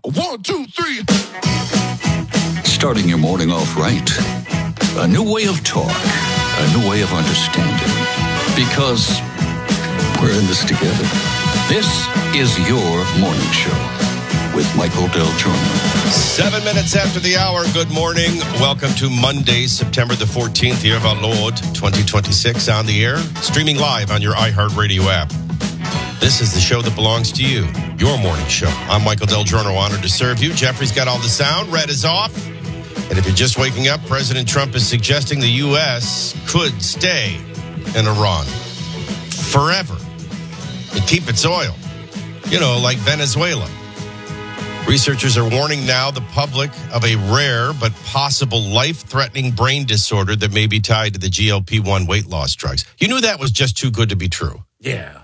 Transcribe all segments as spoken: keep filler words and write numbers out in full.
One, two, three. Starting your morning off right. A new way of talk. A new way of understanding. Because we're in this together. This is your morning show with Michael Del Giorno. Seven minutes after the hour. Good morning. Welcome to Monday, September the fourteenth, year of our Lord, twenty twenty-six, on the air. Streaming live on your iHeartRadio app. This is the show that belongs to you, your morning show. I'm Michael Del Giorno, honored to serve you. Jeffrey's got all the sound. Red is off. And if you're just waking up, President Trump is suggesting the U S could stay in Iran forever and keep its oil, you know, like Venezuela. Researchers are warning now the public of a rare but possible life-threatening brain disorder that may be tied to the G L P one weight loss drugs. You knew that was just too good to be true. Yeah.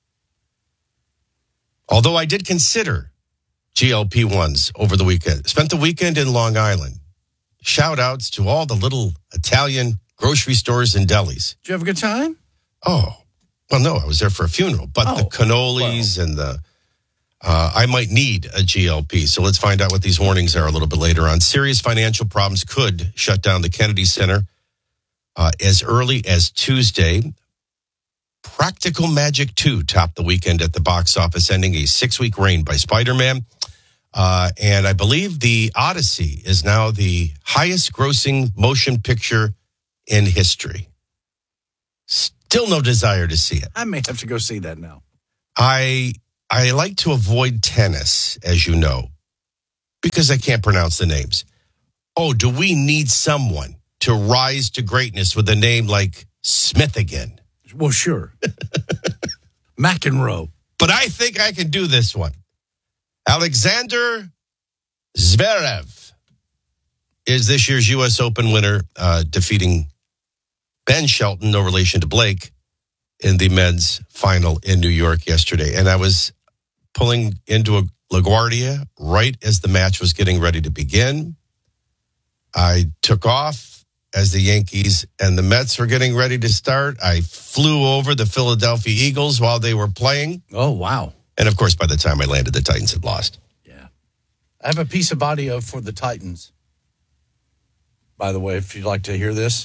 Although I did consider G L P ones over the weekend. Spent the weekend in Long Island. Shout outs to all the little Italian grocery stores and delis. Did you have a good time? Oh, well, no, I was there for a funeral. But Oh, the cannolis well. and the, uh, I might need a G L P. So let's find out what these warnings are a little bit later on. Serious financial problems could shut down the Kennedy Center uh, as early as Tuesday. Practical Magic two topped the weekend at the box office, ending a six-week reign by Spider-Man. Uh, and I believe the Odyssey is now the highest-grossing motion picture in history. Still no desire to see it. I may have to go see that now. I I like to avoid tennis, as you know, because I can't pronounce the names. Oh, do we need someone to rise to greatness with a name like Smith again? Well, sure. McEnroe. But I think I can do this one. Alexander Zverev is this year's U S Open winner, uh, defeating Ben Shelton, no relation to Blake, in the men's final in New York yesterday. And I was pulling into a LaGuardia right as the match was getting ready to begin. I took off as the Yankees and the Mets were getting ready to start. I flew over the Philadelphia Eagles while they were playing. Oh, wow. And, of course, by the time I landed, the Titans had lost. Yeah. I have a piece of audio for the Titans. By the way, if you'd like to hear this.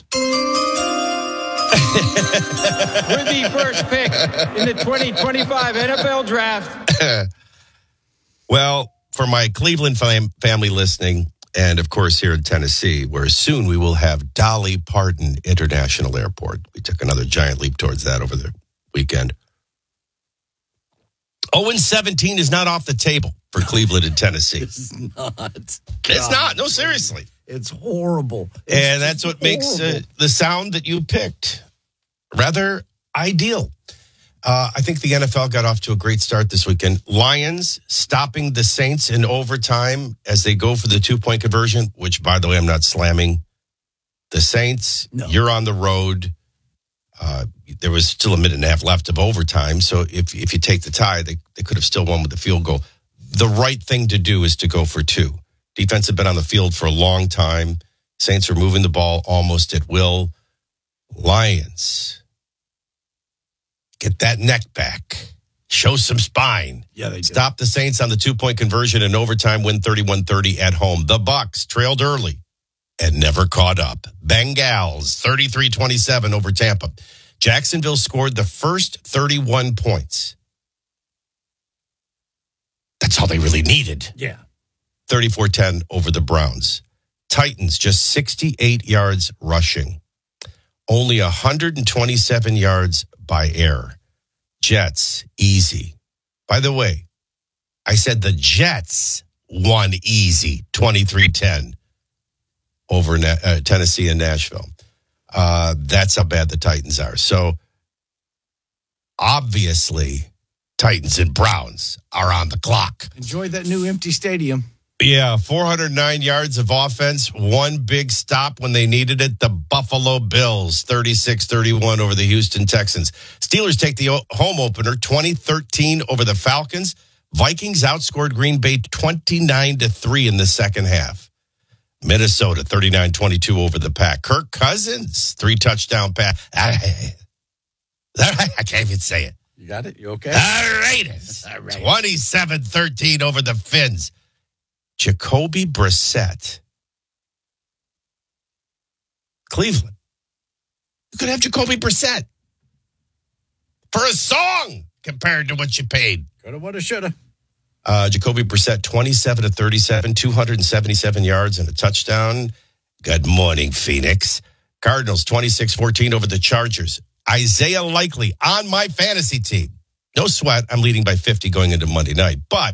We're the first pick in the twenty twenty-five N F L Draft. Well, for my Cleveland fam- family listening, and, of course, here in Tennessee, where soon we will have Dolly Parton International Airport. We took another giant leap towards that over the weekend. oh and seventeen is not off the table for Cleveland and Tennessee. It's not. It's not. No, seriously. It's horrible. It's and that's what makes uh, the sound that you picked rather ideal. Uh, I think the N F L got off to a great start this weekend. Lions stopping the Saints in overtime as they go for the two-point conversion, which, by the way, I'm not slamming the Saints. No. You're on the road. Uh, there was still a minute and a half left of overtime, so if if you take the tie, they, they could have still won with the field goal. The right thing to do is to go for two. Defense had been on the field for a long time. Saints are moving the ball almost at will. Lions, get that neck back. Show some spine. Yeah, they do. Stop the Saints on the two-point conversion in overtime, win thirty-one thirty at home. The Bucs trailed early and never caught up. Bengals, thirty-three twenty-seven over Tampa. Jacksonville scored the first thirty-one points. That's all they really needed. Yeah. thirty-four ten over the Browns. Titans, just sixty-eight yards rushing. Only one hundred twenty-seven yards by air. Jets, easy. By the way, I said the Jets won easy, twenty-three ten over Na- uh, Tennessee and Nashville. Uh, that's how bad the Titans are. So, obviously, Titans and Browns are on the clock. Enjoy that new empty stadium. Yeah, four hundred nine yards of offense, one big stop when they needed it. The Buffalo Bills, thirty-six thirty-one over the Houston Texans. Steelers take the home opener, twenty thirteen over the Falcons. Vikings outscored Green Bay twenty-nine to three in the second half. Minnesota, thirty-nine twenty-two over the Pack. Kirk Cousins, three touchdown pass. I, I can't even say it. You got it? You okay? The Raiders, twenty-seven thirteen over the Finns. Jacoby Brissett. Cleveland. You could have Jacoby Brissett for a song compared to what you paid. Coulda, woulda, shoulda. Uh, Jacoby Brissett, twenty-seven to thirty-seven, two hundred seventy-seven yards and a touchdown. Good morning, Phoenix. Cardinals, twenty-six fourteen over the Chargers. Isaiah Likely on my fantasy team. No sweat. I'm leading by fifty going into Monday night. But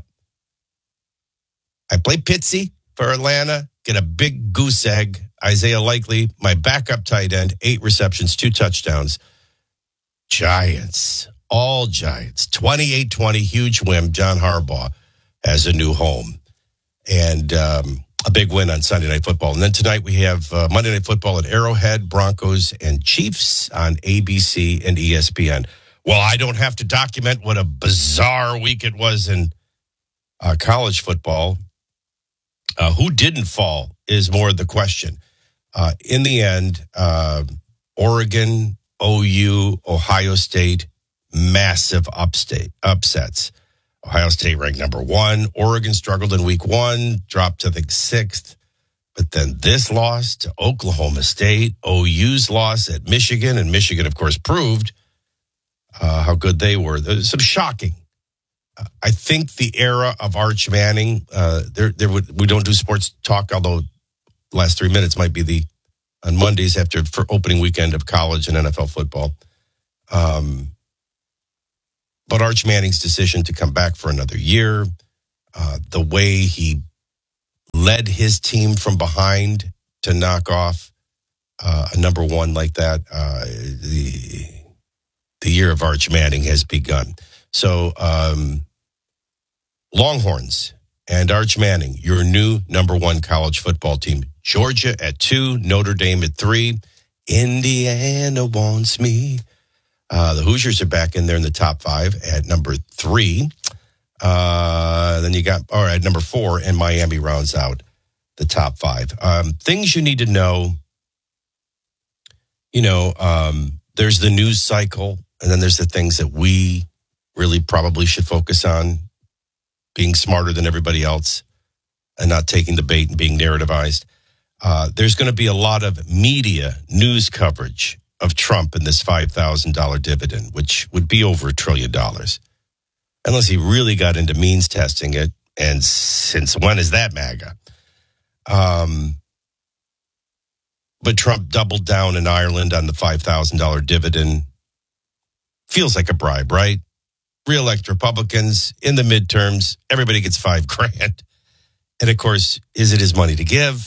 I play Pitsy for Atlanta, get a big goose egg. Isaiah Likely, my backup tight end, eight receptions, two touchdowns. Giants, all Giants, twenty-eight twenty, huge win. John Harbaugh has a new home. And um, a big win on Sunday Night Football. And then tonight we have uh, Monday Night Football at Arrowhead, Broncos, and Chiefs on A B C and E S P N. Well, I don't have to document what a bizarre week it was in uh, college football. Uh, who didn't fall is more the question. Uh, in the end, uh, Oregon, O U, Ohio State, massive upstate upsets. Ohio State ranked number one. Oregon struggled in week one, dropped to the sixth. But then this loss to Oklahoma State, O U's loss at Michigan, and Michigan, of course, proved uh, how good they were. There's some shocking. Uh, I think the era of Arch Manning, uh, there, there would, we don't do sports talk, although last three minutes might be the on Mondays after for opening weekend of college and N F L football. Um, but Arch Manning's decision to come back for another year, uh, the way he led his team from behind to knock off uh, a number one like that, uh, the the year of Arch Manning has begun. So um, Longhorns and Arch Manning, your new number one college football team. Georgia at two, Notre Dame at three. Indiana wants me. Uh, the Hoosiers are back in there in the top five at number three. Uh, then you got, all right, number four, and Miami rounds out the top five. Um, things you need to know, you know, um, there's the news cycle, and then there's the things that we really probably should focus on, being smarter than everybody else and not taking the bait and being narrativized. Uh, there's going to be a lot of media news coverage of Trump and this five thousand dollars dividend, which would be over a trillion dollars. Unless he really got into means testing it. And since when is that MAGA? Um, but Trump doubled down in Ireland on the five thousand dollars dividend. Feels like a bribe, right? Re-elect Republicans in the midterms. Everybody gets five grand. And of course, is it his money to give?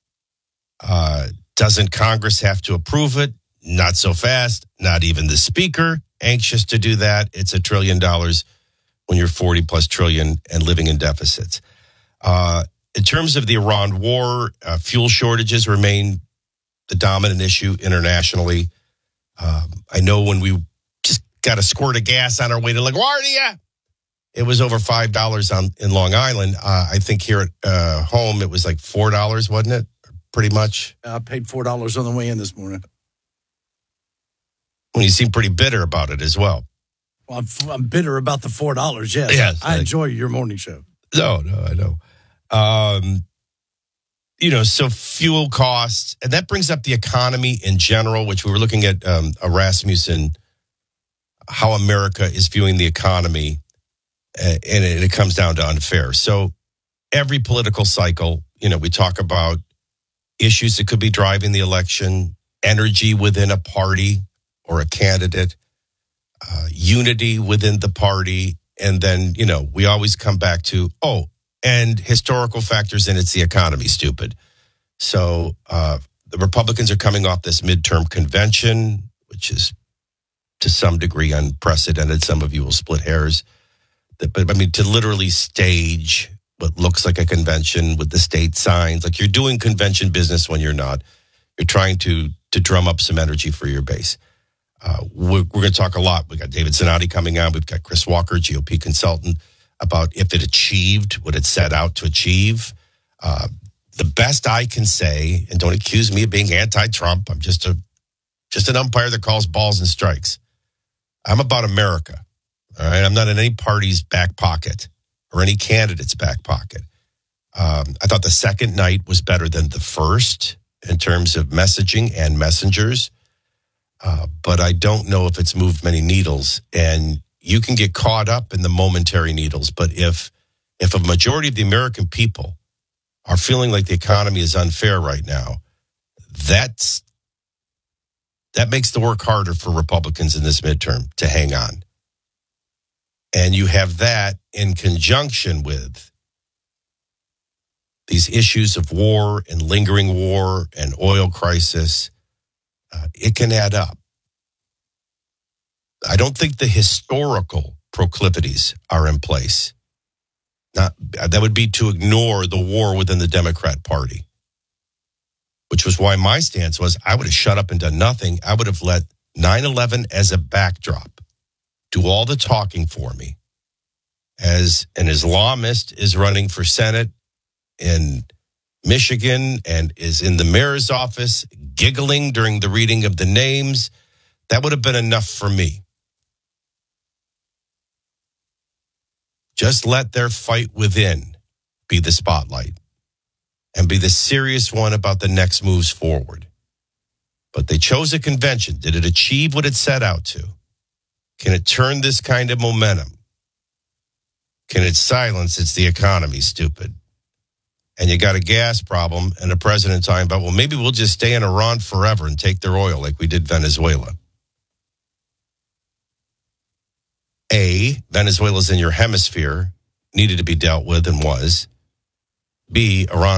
Uh, doesn't Congress have to approve it? Not so fast. Not even the speaker anxious to do that. It's a trillion dollars when you're forty plus trillion and living in deficits. Uh, in terms of the Iran war, uh, fuel shortages remain the dominant issue internationally. Um, I know when we just got a squirt of gas on our way to LaGuardia, it was over five dollars on in Long Island. Uh, I think here at uh, home, it was like four dollars, wasn't it? Pretty much. I paid four dollars on the way in this morning. Well, you seem pretty bitter about it as well. Well, I'm, I'm bitter about the four dollars, yes. Yes. I enjoy your morning show. No, no, I know. Um, you know, so fuel costs, and that brings up the economy in general, which we were looking at um, Rasmussen, how America is viewing the economy, uh, and it, it comes down to unfair. So every political cycle, you know, we talk about issues that could be driving the election, energy within a party or a candidate, uh, unity within the party. And then, you know, we always come back to, oh, and historical factors, and it's the economy, stupid. So uh, the Republicans are coming off this midterm convention, which is to some degree unprecedented. Some of you will split hairs. But I mean, to literally stage what looks like a convention with the state signs, like you're doing convention business when you're not. You're trying to to drum up some energy for your base. Uh, we're we're going to talk a lot. We got David Zanotti coming on. We've got Chris Walker, G O P consultant, about if it achieved what it set out to achieve. Uh, the best I can say, and don't accuse me of being anti-Trump. I'm just a just an umpire that calls balls and strikes. I'm about America. All right, I'm not in any party's back pocket or any candidate's back pocket. Um, I thought the second night was better than the first in terms of messaging and messengers. Uh, but I don't know if it's moved many needles. And you can get caught up in the momentary needles. But if if a majority of the American people are feeling like the economy is unfair right now, that's that makes the work harder for Republicans in this midterm to hang on. And you have that in conjunction with these issues of war and lingering war and oil crisis. Uh, it can add up. I don't think the historical proclivities are in place. Not, that would be to ignore the war within the Democrat Party, which was why my stance was I would have shut up and done nothing. I would have let nine eleven as a backdrop do all the talking for me. As an Islamist is running for Senate in Michigan and is in the mayor's office giggling during the reading of the names, that would have been enough for me. Just let their fight within be the spotlight and be the serious one about the next moves forward. But they chose a convention. Did it achieve what it set out to? Can it turn this kind of momentum? Can it silence it's the economy, stupid? And you got a gas problem and a president talking about, well, maybe we'll just stay in Iran forever and take their oil like we did Venezuela. A, Venezuela's in your hemisphere, needed to be dealt with and was. B, Iran